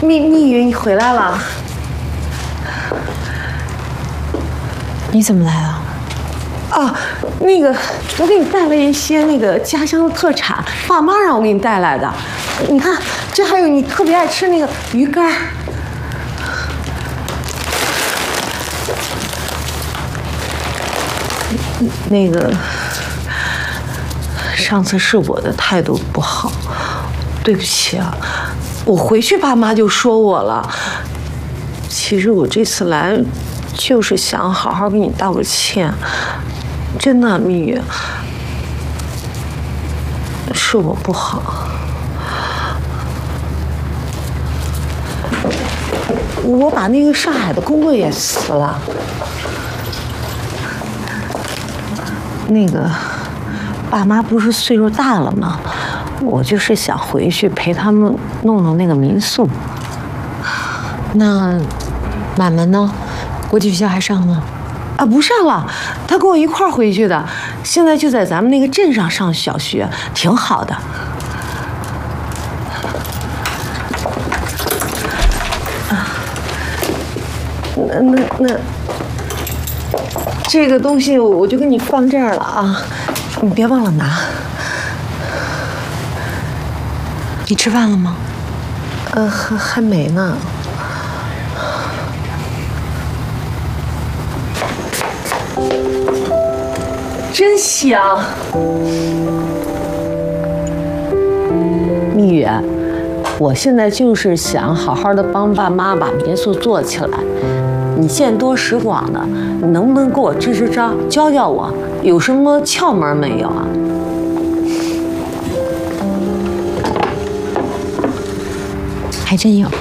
蜜语，你回来了。 你怎么来了？ 啊，那个，我给你带了一些那个家乡的特产，爸妈让我给你带来的。你看，这还有你特别爱吃那个鱼干。那个，上次是我的态度不好，对不起啊。我回去爸妈就说我了。其实我这次来，就是想好好给你道个歉。真的，蜜语，是我不好。我把那个上海的工作也辞了。那个，爸妈不是岁数大了吗？我就是想回去陪他们弄那个民宿。 那满满呢？国际学校还上吗？ 啊，不上了，他跟我一块儿回去的。现在就在咱们那个镇上上小学，挺好的。那，这个东西我就给你放这儿了啊，你别忘了拿。 你吃饭了吗？ 还没呢。真香，蜜语，我现在就是想好好的帮爸妈把民宿做起来。你见多识广的，你能不能给我支支招，教教我，有什么窍门没有啊？ 还真有。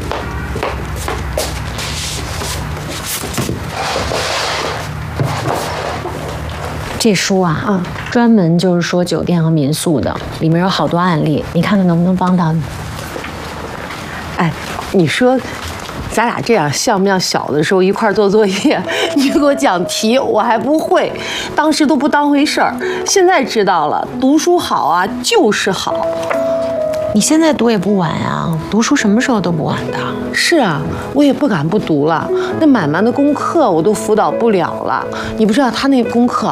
这书啊，专门就是说酒店和民宿的，里面有好多案例，你看看能不能帮到你？ 哎，你说，咱俩这样像不像小的时候一块做作业？你给我讲题，我还不会，当时都不当回事儿。现在知道了，读书好啊，就是好。 你现在读也不晚啊，读书什么时候都不晚的。 是啊，我也不敢不读了。那满满的功课我都辅导不了了。你不知道他那功课